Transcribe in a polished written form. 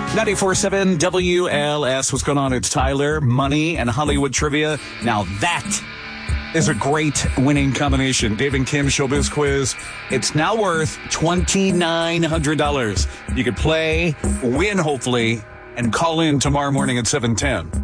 94.7 WLS. What's going on? It's Tyler, Money, and Hollywood Trivia. Now that is a great winning combination. Dave and Kim Showbiz Quiz. It's now worth $2,900. You could play, win hopefully, and call in tomorrow morning at 7:10.